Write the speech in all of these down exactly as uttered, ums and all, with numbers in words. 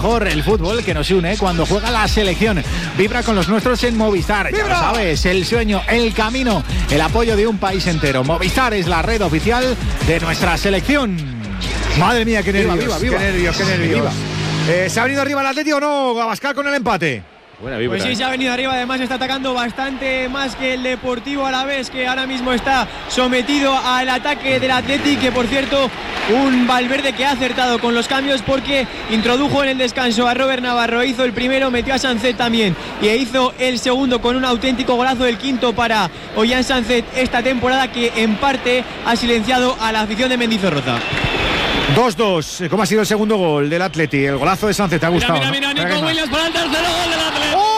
mejor, el fútbol que nos une cuando juega la selección. Vibra con los nuestros en Movistar. ¡Vibra! Ya lo sabes, el sueño, el camino, el apoyo de un país entero. Movistar es la red oficial de nuestra selección. Madre mía, qué nervios, viva, viva, viva. qué nervios, qué nervios. Eh, ¿Se ha venido arriba el Atlético o no, Abascal, con el empate? Buena vibra, pues sí, eh. se ha venido arriba, además está atacando bastante más que el Deportivo Alavés, que ahora mismo está sometido al ataque del Athletic, que por cierto, un Valverde que ha acertado con los cambios porque introdujo en el descanso a Robert Navarro, hizo el primero, metió a Sancet también y hizo el segundo con un auténtico golazo, el quinto para Ollán Sancet esta temporada, que en parte ha silenciado a la afición de Mendizorroza. dos dos. ¿Cómo ha sido el segundo gol del Atleti? El golazo de Sánchez, ¿te ha gustado? Mira, mira, mira, ¿no? Nico Williams para el tercero gol del Atleti. ¡Oh!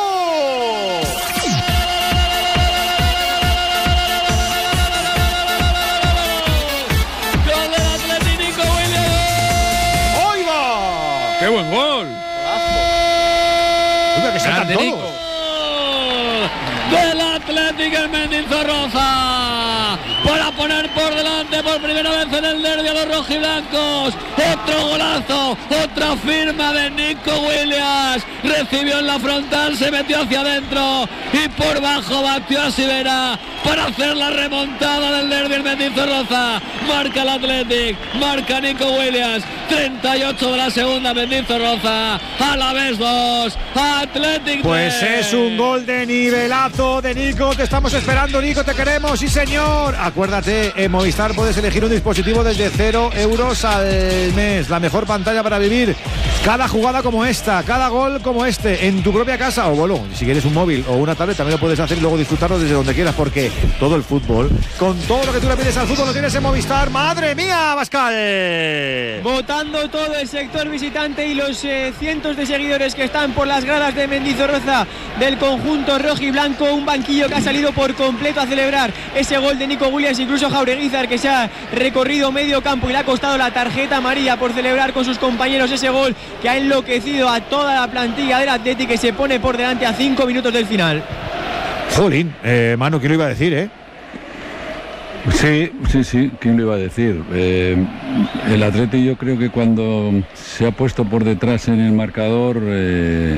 Gol del Atleti, Nico Williams. ¡Oiga! ¡Qué buen gol! Oiga, que saltan Grande, todos. Nico. Del Atlético en Mendizorroza para poner por delante por primera vez en el derbi a los rojiblancos. Otro golazo, otra firma de Nico Williams. Recibió en la frontal, se metió hacia adentro y por bajo batió a Sivera para hacer la remontada del derbi en Mendizorroza. Marca el Athletic, marca Nico Williams. treinta y ocho de la segunda, Mendizorroza. Alavés dos, Athletic Pues tres. es un gol de nivelazo de Nico. Te estamos esperando, Nico, te queremos, sí señor. Acuérdate, en Movistar puedes elegir un dispositivo desde cero euros al mes. La mejor pantalla para vivir cada jugada como esta, cada gol como este, en tu propia casa. O bueno, si quieres un móvil o una tablet también lo puedes hacer y luego disfrutarlo desde donde quieras, porque todo el fútbol, con todo lo que tú le pides al fútbol, lo tienes en Movistar. ¡Madre mía, Abascal! Votando todo el sector visitante y los eh, cientos de seguidores que están por las gradas de Mendizorroza del conjunto rojiblanco. Un banquillo que ha salido por completo a celebrar ese gol de Nico Williams. Incluso Jaureguizar, que se ha recorrido medio campo y le ha costado la tarjeta amarilla por celebrar con sus compañeros ese gol que ha enloquecido a toda la plantilla del Athletic, que se pone por delante a cinco minutos del final. Jolín, eh, Manu, ¿quién lo iba a decir, eh? Sí, sí, sí, ¿quién lo iba a decir? Eh, el Atleti, yo creo que cuando se ha puesto por detrás en el marcador eh,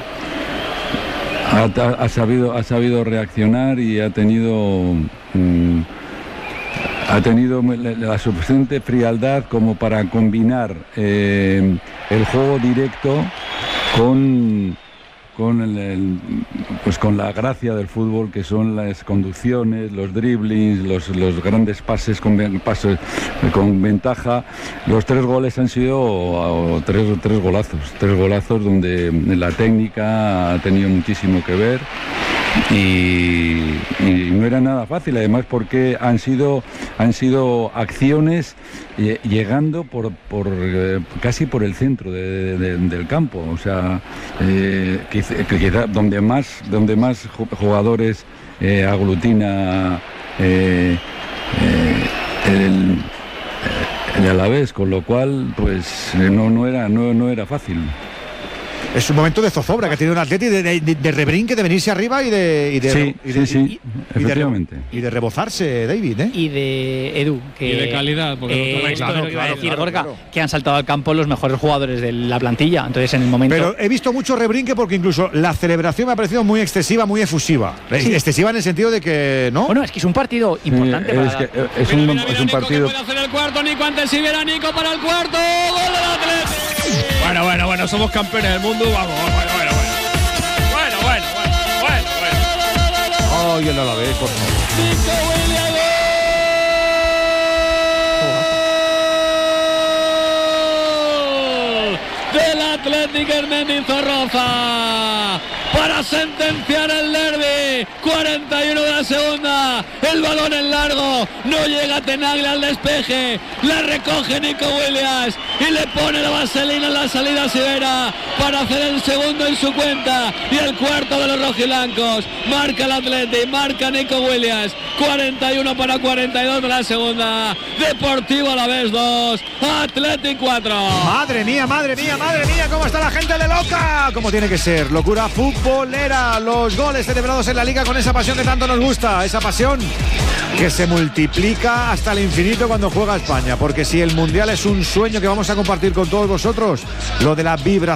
ha, ha, sabido, ha sabido reaccionar y ha tenido mm, ha tenido la suficiente frialdad como para combinar eh, el juego directo con Con, el, el, pues con la gracia del fútbol, que son las conducciones, los driblings, los, los grandes pases con, pases con ventaja. Los tres goles han sido o, o tres, tres golazos, tres golazos donde la técnica ha tenido muchísimo que ver. Y, y no era nada fácil, además, porque han sido han sido acciones eh, llegando por, por eh, casi por el centro de, de, del campo, o sea, eh, quizá, quizá donde más donde más jugadores eh, aglutina eh, eh, el, el Alavés, con lo cual pues no no era no no era fácil. Es un momento de zozobra que ha tenido un Atleti de, de, de rebrinque, de venirse arriba y de, y de, sí, y de, sí, sí, y, y efectivamente. De, y de rebozarse, David, ¿eh? Y de Edu. Que, y de calidad, porque eh, no esto claro, es lo que iba a claro, decir claro, Gorka, claro. que han saltado al campo los mejores jugadores de la plantilla. Entonces, en el momento. Pero he visto mucho rebrinque porque incluso la celebración me ha parecido muy excesiva, muy efusiva. Sí. Excesiva en el sentido de que, ¿no? Bueno, es que es un partido importante. Sí, para es, la... que, es, Mira, un, mira, es mira, un Nico, partido. que puede hacer el cuarto. Nico ante Sivera, Nico para el cuarto. Gol del Atleti. Bueno, bueno, bueno, somos campeones del mundo. Vamos, bueno, bueno, bueno. Bueno, bueno, bueno, bueno, bueno. Ay, el Alavés, por favor. Nico Williams. Gol del Atlético en Mendizorroza para sentenciar el derbi. cuarenta y uno de la segunda. El balón en largo. No llega Tenaglia al despeje. La recoge Nico Williams y le pone la vaselina en la salida a Sivera para hacer el segundo en su cuenta y el cuarto de los rojiblancos. Marca el Atleti, marca Nico Williams. cuarenta y uno para cuarenta y dos de la segunda. Deportivo Alavés dos, Athletic cuatro. Madre mía, madre mía, madre mía, cómo está la gente de loca. Como tiene que ser, locura futbolera. Los goles celebrados en la Liga con esa pasión que tanto nos gusta, esa pasión que se multiplica hasta el infinito cuando juega España, porque si el Mundial es un sueño que vamos a compartir con todos vosotros, lo de la vibra